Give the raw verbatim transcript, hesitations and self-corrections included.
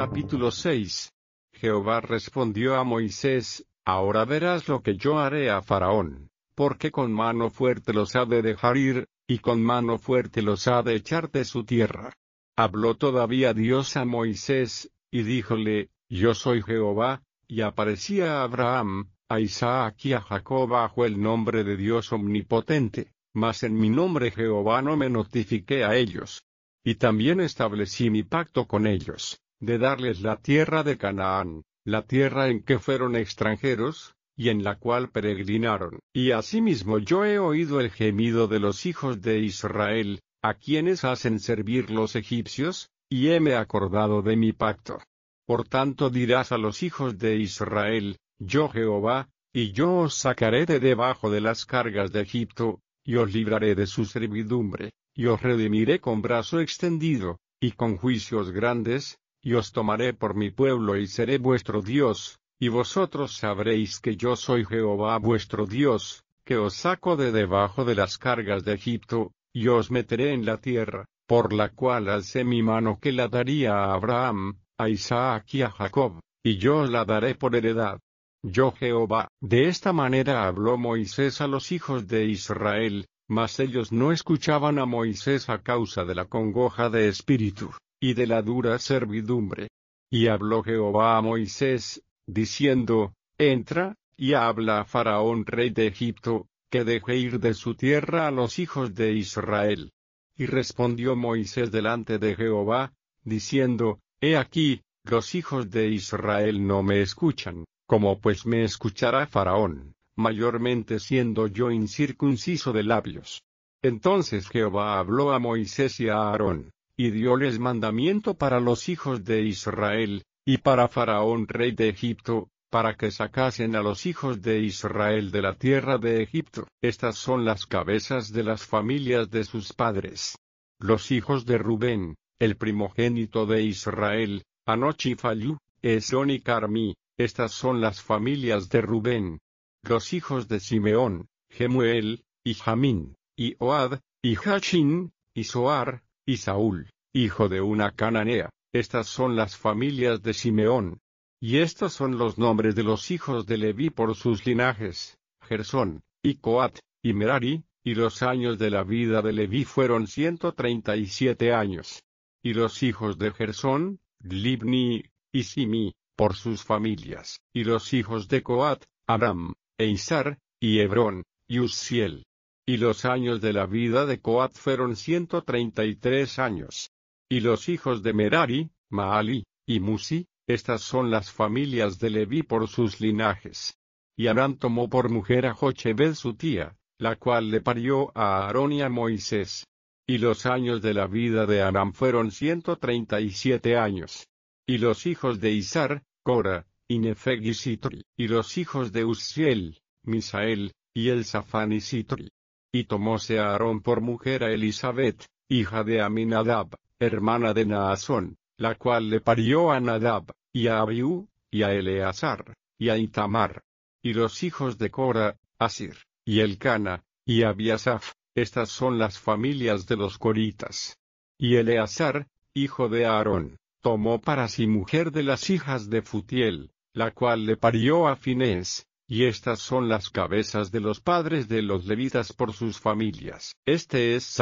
Capítulo seis. Jehová respondió a Moisés: Ahora verás lo que yo haré a Faraón, porque con mano fuerte los ha de dejar ir, y con mano fuerte los ha de echar de su tierra. Habló todavía Dios a Moisés, y díjole: Yo soy Jehová, y aparecía a Abraham, a Isaac y a Jacob bajo el nombre de Dios omnipotente, mas en mi nombre Jehová no me notifiqué a ellos. Y también establecí mi pacto con ellos, de darles la tierra de Canaán, la tierra en que fueron extranjeros, y en la cual peregrinaron. Y asimismo yo he oído el gemido de los hijos de Israel, a quienes hacen servir los egipcios, y heme acordado de mi pacto. Por tanto dirás a los hijos de Israel: Yo Jehová, y yo os sacaré de debajo de las cargas de Egipto, y os libraré de su servidumbre, y os redimiré con brazo extendido, y con juicios grandes, y os tomaré por mi pueblo y seré vuestro Dios, y vosotros sabréis que yo soy Jehová vuestro Dios, que os saco de debajo de las cargas de Egipto, y os meteré en la tierra, por la cual alcé mi mano que la daría a Abraham, a Isaac y a Jacob, y yo os la daré por heredad. Yo Jehová. De esta manera habló Moisés a los hijos de Israel, mas ellos no escuchaban a Moisés a causa de la congoja de espíritu, y de la dura servidumbre. Y habló Jehová a Moisés, diciendo: Entra, y habla a Faraón rey de Egipto, que deje ir de su tierra a los hijos de Israel. Y respondió Moisés delante de Jehová, diciendo: He aquí, los hijos de Israel no me escuchan, ¿cómo pues me escuchará Faraón, mayormente siendo yo incircunciso de labios? Entonces Jehová habló a Moisés y a Aarón, y dióles mandamiento para los hijos de Israel, y para Faraón rey de Egipto, para que sacasen a los hijos de Israel de la tierra de Egipto. Estas son las cabezas de las familias de sus padres. Los hijos de Rubén, el primogénito de Israel, Anoch y Fallu, Esrón y Carmí. Estas son las familias de Rubén. Los hijos de Simeón, Jemuel, y Jamín, y Ohad, y Jachin, y Soar, y Saúl, hijo de una cananea. Estas son las familias de Simeón. Y estos son los nombres de los hijos de Leví por sus linajes: Gersón, y Coat, y Merari. Y los años de la vida de Leví fueron ciento treinta y siete años. Y los hijos de Gersón, Libni, y Simi, por sus familias. Y los hijos de Coat, Aram, e Izar, y Hebrón, y Uzziel. Y los años de la vida de Coat fueron ciento treinta y tres años. Y los hijos de Merari, Maali, y Musi. Estas son las familias de Leví por sus linajes. Y Aram tomó por mujer a Jochebed su tía, la cual le parió a Aarón y a Moisés. Y los años de la vida de Aram fueron ciento treinta y siete años. Y los hijos de Izar, Cora, y Nefeg y Sitri. Y los hijos de Uzziel, Misael, y Elzafán y Sitri. Y tomóse a Aarón por mujer a Elisabet, hija de Aminadab, hermana de Naasón, la cual le parió a Nadab, y a Abiú, y a Eleazar, y a Itamar. Y los hijos de Cora, Asir, y Elcana, y Abiasaph. Estas son las familias de los coritas. Y Eleazar, hijo de Aarón, tomó para sí mujer de las hijas de Futiel, la cual le parió a Finés. Y estas son las cabezas de los padres de los levitas por sus familias. Este es